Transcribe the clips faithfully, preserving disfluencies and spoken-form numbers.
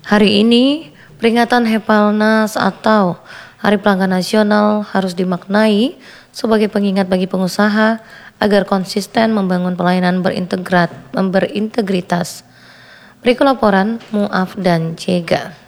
Hari ini, peringatan Hepalnas atau Hari Pelanggan Nasional harus dimaknai sebagai pengingat bagi pengusaha agar konsisten membangun pelayanan berintegrat, berintegritas. Berikut laporan Muaf dan Cega.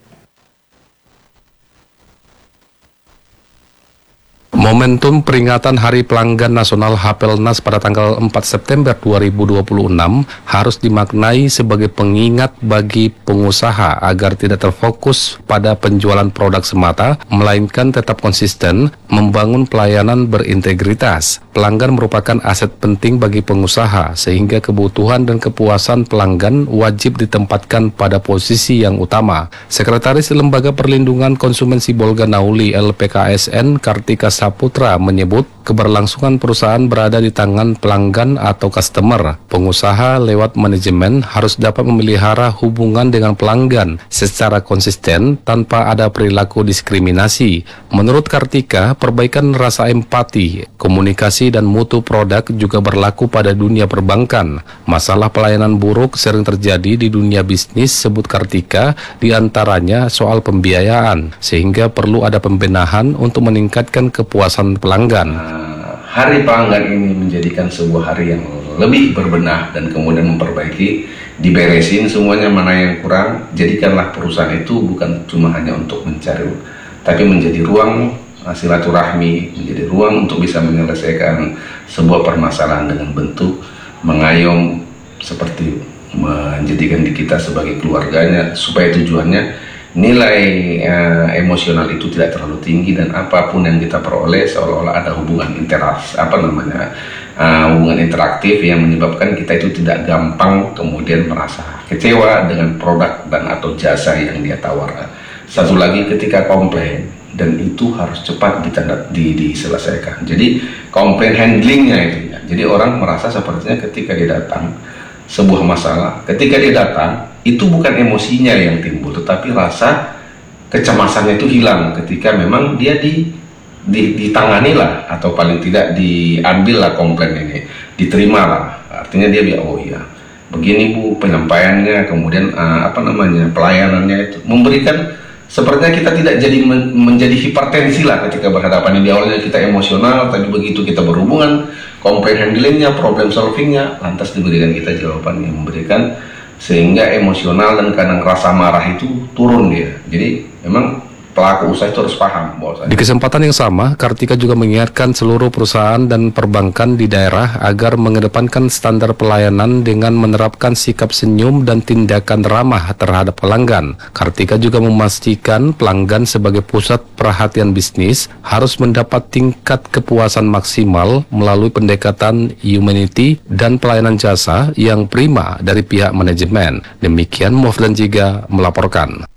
Momentum peringatan Hari Pelanggan Nasional Hapelnas pada tanggal empat September dua ribu dua puluh enam harus dimaknai sebagai pengingat bagi pengusaha agar tidak terfokus pada penjualan produk semata, melainkan tetap konsisten membangun pelayanan berintegritas. Pelanggan merupakan aset penting bagi pengusaha, sehingga kebutuhan dan kepuasan pelanggan wajib ditempatkan pada posisi yang utama. Sekretaris Lembaga Perlindungan Konsumen Sibolga Nauli L P K S N Kartika Saputra menyebut keberlangsungan perusahaan berada di tangan pelanggan atau customer. Pengusaha lewat manajemen harus dapat memelihara hubungan dengan pelanggan secara konsisten tanpa ada perilaku diskriminasi. Menurut Kartika, perbaikan rasa empati, komunikasi dan mutu produk juga berlaku pada dunia perbankan. Masalah pelayanan buruk sering terjadi di dunia bisnis, sebut Kartika, diantaranya soal pembiayaan, sehingga perlu ada pembenahan untuk meningkatkan kepuasan pelanggan. Hari pelanggan ini menjadikan sebuah hari yang lebih berbenah dan kemudian memperbaiki, diberesin semuanya mana yang kurang. Jadikanlah perusahaan itu bukan cuma hanya untuk mencari, tapi menjadi ruang silaturahmi, menjadi ruang untuk bisa menyelesaikan sebuah permasalahan dengan bentuk mengayom, seperti menjadikan di kita sebagai keluarganya, supaya tujuannya nilai uh, emosional itu tidak terlalu tinggi dan apapun yang kita peroleh seolah-olah ada hubungan interaksi, apa namanya uh, hubungan interaktif yang menyebabkan kita itu tidak gampang kemudian merasa kecewa dengan produk dan atau jasa yang dia tawarkan. Satu lagi, ketika komplain, dan itu harus cepat ditanda, di, diselesaikan. Jadi komplain handlingnya itu ya. Jadi orang merasa sepertinya ketika dia datang sebuah masalah, ketika dia datang itu bukan emosinya yang timbul, tetapi rasa kecemasannya itu hilang ketika memang dia di, di ditangani lah, atau paling tidak diambil lah komplain ini, diterima lah. Artinya dia bilang, oh iya begini Bu penyampaiannya, kemudian uh, apa namanya pelayanannya itu memberikan, sepertinya kita tidak jadi men menjadi hipertensi lah ketika berhadapan. Di awalnya kita emosional, tapi begitu kita berhubungan, komplain handlingnya, problem solvingnya, lantas diberikan kita jawaban yang memberikan, sehingga emosional dan kadang rasa marah itu turun dia. Jadi memang pelaku usaha itu harus paham bahwa di kesempatan yang sama, Kartika juga mengingatkan seluruh perusahaan dan perbankan di daerah agar mengedepankan standar pelayanan dengan menerapkan sikap senyum dan tindakan ramah terhadap pelanggan. Kartika juga memastikan pelanggan sebagai pusat perhatian bisnis harus mendapat tingkat kepuasan maksimal melalui pendekatan humanity dan pelayanan jasa yang prima dari pihak manajemen. Demikian Muaf dan Cega melaporkan.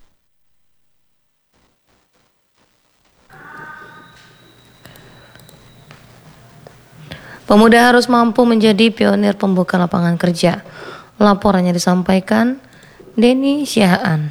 Pemuda harus mampu menjadi pionir pembuka lapangan kerja. Laporannya disampaikan Denny Syahaan.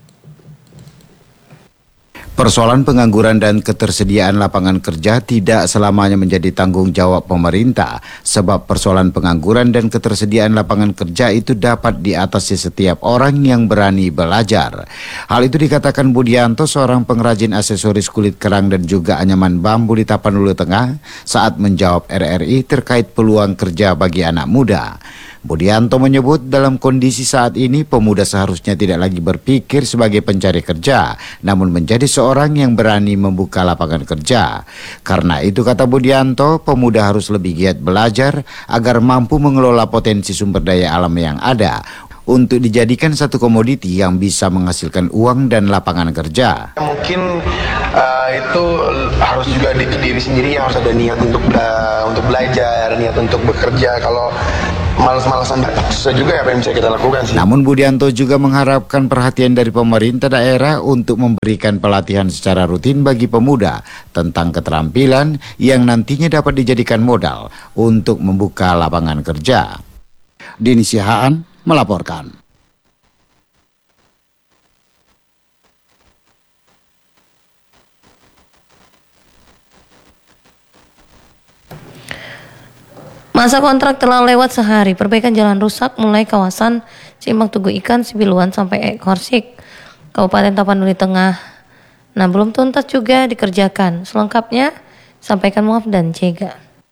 Persoalan pengangguran dan ketersediaan lapangan kerja tidak selamanya menjadi tanggung jawab pemerintah, sebab persoalan pengangguran dan ketersediaan lapangan kerja itu dapat diatasi setiap orang yang berani belajar. Hal itu dikatakan Budianto, seorang pengrajin aksesoris kulit kerang dan juga anyaman bambu di Tapanuli Tengah, saat menjawab R R I terkait peluang kerja bagi anak muda. Budianto menyebut dalam kondisi saat ini pemuda seharusnya tidak lagi berpikir sebagai pencari kerja, namun menjadi seorang yang berani membuka lapangan kerja. Karena itu, kata Budianto, pemuda harus lebih giat belajar agar mampu mengelola potensi sumber daya alam yang ada untuk dijadikan satu komoditi yang bisa menghasilkan uang dan lapangan kerja. Mungkin uh, itu harus juga di diri sendiri yang harus ada niat untuk uh, untuk belajar, niat untuk bekerja. Kalau malas-malasan susah juga apa yang bisa kita lakukan sih. Namun Budianto juga mengharapkan perhatian dari pemerintah daerah untuk memberikan pelatihan secara rutin bagi pemuda tentang keterampilan yang nantinya dapat dijadikan modal untuk membuka lapangan kerja. Denny Syahaan melaporkan. Masa kontrak telah lewat sehari. Perbaikan jalan rusak mulai kawasan Simpang Tugu Ikan Sibiluan sampai Ekorsik, Kabupaten Tapanuli Tengah. Nah, belum tuntas juga dikerjakan. Selengkapnya sampaikan Muaf dan Jega.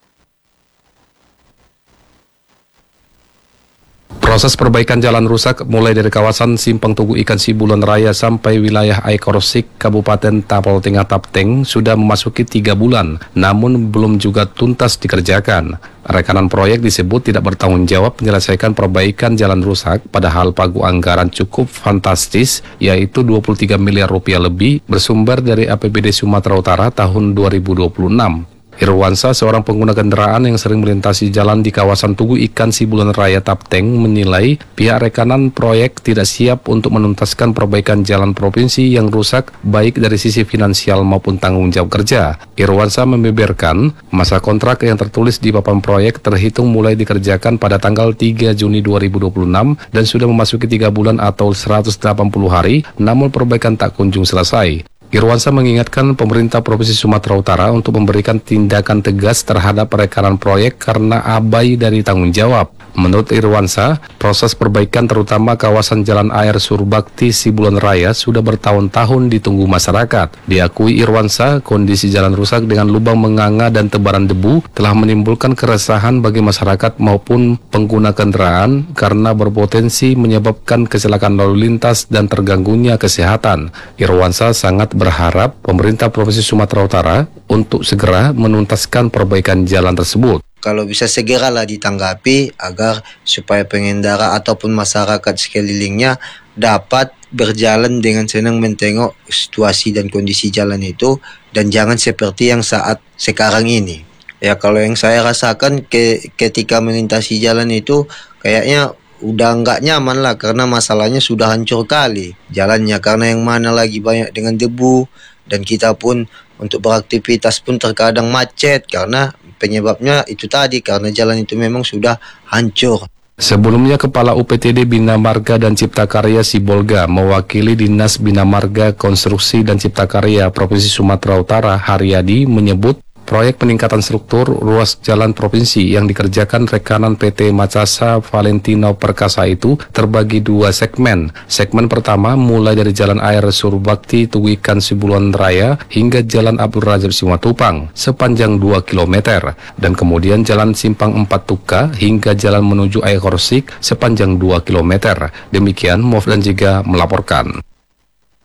Proses perbaikan jalan rusak mulai dari kawasan Simpang Tugu Ikan Sibulan Raya sampai wilayah Ekorsik, Kabupaten Tapal Tengah Tapteng sudah memasuki tiga bulan, namun belum juga tuntas dikerjakan. Rekanan proyek disebut tidak bertanggung jawab menyelesaikan perbaikan jalan rusak, padahal pagu anggaran cukup fantastis, yaitu dua puluh tiga miliar rupiah lebih, bersumber dari A P B D Sumatera Utara tahun dua ribu dua puluh enam. Irwansa, seorang pengguna kendaraan yang sering melintasi jalan di kawasan Tugu Ikan Sibulan Raya Tapteng, menilai pihak rekanan proyek tidak siap untuk menuntaskan perbaikan jalan provinsi yang rusak baik dari sisi finansial maupun tanggung jawab kerja. Irwansa membeberkan masa kontrak yang tertulis di papan proyek terhitung mulai dikerjakan pada tanggal tiga Juni dua ribu dua puluh enam dan sudah memasuki tiga bulan atau seratus delapan puluh hari, namun perbaikan tak kunjung selesai. Irwansa mengingatkan pemerintah Provinsi Sumatera Utara untuk memberikan tindakan tegas terhadap rekanan proyek karena abai dari tanggung jawab. Menurut Irwansa, proses perbaikan terutama kawasan jalan air Surbakti Sibulan Raya sudah bertahun-tahun ditunggu masyarakat. Diakui Irwansa, kondisi jalan rusak dengan lubang menganga dan tebaran debu telah menimbulkan keresahan bagi masyarakat maupun pengguna kendaraan karena berpotensi menyebabkan kecelakaan lalu lintas dan terganggunya kesehatan. Irwansa sangat berharap pemerintah Provinsi Sumatera Utara untuk segera menuntaskan perbaikan jalan tersebut. Kalau bisa segeralah ditanggapi agar supaya pengendara ataupun masyarakat sekelilingnya dapat berjalan dengan senang mentengok situasi dan kondisi jalan itu, dan jangan seperti yang saat sekarang ini. Ya, kalau yang saya rasakan ke, ketika melintasi jalan itu kayaknya udah nggak nyaman lah, karena masalahnya sudah hancur kali jalannya, karena yang mana lagi banyak dengan debu, dan kita pun untuk beraktivitas pun terkadang macet karena penyebabnya itu tadi, karena jalan itu memang sudah hancur. Sebelumnya, Kepala U P T D Bina Marga dan Cipta Karya Sibolga mewakili Dinas Bina Marga, Konstruksi dan Cipta Karya Provinsi Sumatera Utara, Haryadi, menyebut proyek peningkatan struktur ruas jalan provinsi yang dikerjakan rekanan P T Macasa Valentino Perkasa itu terbagi dua segmen. Segmen pertama mulai dari Jalan Air Surbakti Tugu Ikan Sibulan Raya hingga Jalan Abdul Rajab Simatupang sepanjang dua kilometer, dan kemudian Jalan Simpang Empat Tuka hingga Jalan menuju Ekorsik sepanjang dua kilometer. Demikian Mof dan Jega melaporkan.